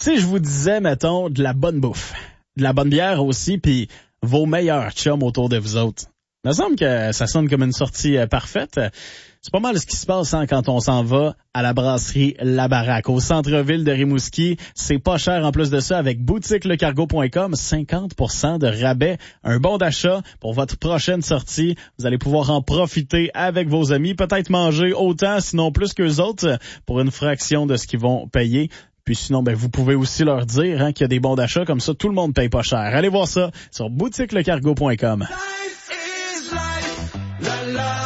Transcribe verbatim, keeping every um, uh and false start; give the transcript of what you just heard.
Si je vous disais, mettons, de la bonne bouffe, de la bonne bière aussi, puis vos meilleurs chums autour de vous autres. Il me semble que ça sonne comme une sortie euh, parfaite. C'est pas mal ce qui se passe hein, quand on s'en va à la brasserie La Baraque, au centre-ville de Rimouski. C'est pas cher en plus de ça avec boutique le cargo point com, cinquante pour cent de rabais, un bon d'achat pour votre prochaine sortie. Vous allez pouvoir en profiter avec vos amis, peut-être manger autant, sinon plus qu'eux autres, pour une fraction de ce qu'ils vont payer. Puis sinon, ben vous pouvez aussi leur dire hein, qu'il y a des bons d'achat, comme ça tout le monde paye pas cher. Allez voir ça sur boutique le cargo point com. Life is life. La, la.